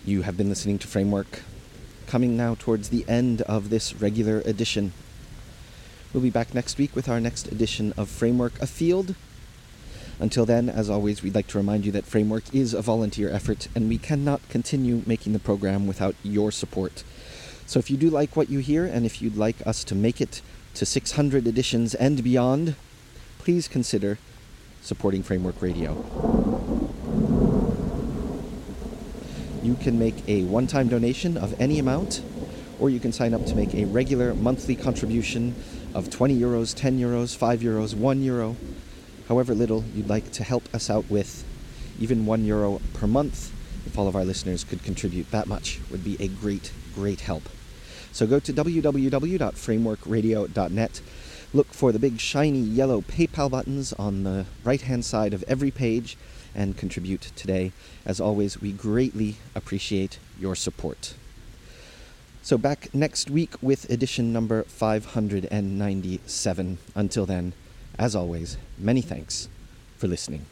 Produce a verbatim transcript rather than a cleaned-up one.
You have been listening to Framework, coming now towards the end of this regular edition. We'll be back next week with our next edition of Framework Afield. Until then, as always, we'd like to remind you that Framework is a volunteer effort, and we cannot continue making the program without your support. So if you do like what you hear, and if you'd like us to make it to six hundred editions and beyond, please consider supporting Framework Radio. You can make a one-time donation of any amount, or you can sign up to make a regular monthly contribution of twenty euros, ten euros, five euros, one euro, however little you'd like to help us out with. Even one euro per month, if all of our listeners could contribute that much, would be a great, great help. So go to w w w dot framework radio dot net. Look for the big shiny yellow PayPal buttons on the right-hand side of every page and contribute today. As always, we greatly appreciate your support. So back next week with edition number five hundred ninety-seven. Until then, as always, many thanks for listening.